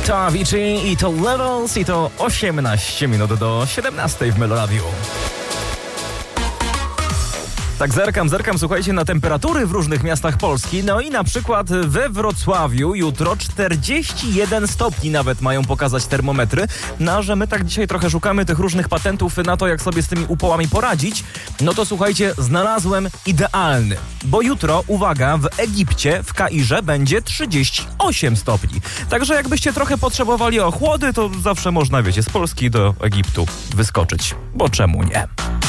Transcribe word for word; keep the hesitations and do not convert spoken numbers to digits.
To Avicii i to Levels i to osiemnaście minut do siedemnastej w Meloradiu. Tak, zerkam, zerkam, słuchajcie, na temperatury w różnych miastach Polski. No i na przykład we Wrocławiu jutro czterdzieści jeden stopni nawet mają pokazać termometry. No, a że my tak dzisiaj trochę szukamy tych różnych patentów na to, jak sobie z tymi upałami poradzić, no to słuchajcie, znalazłem idealny. Bo jutro, uwaga, w Egipcie, w Kairze będzie trzydzieści osiem stopni. Także jakbyście trochę potrzebowali ochłody, to zawsze można, wiecie, z Polski do Egiptu wyskoczyć. Bo czemu nie?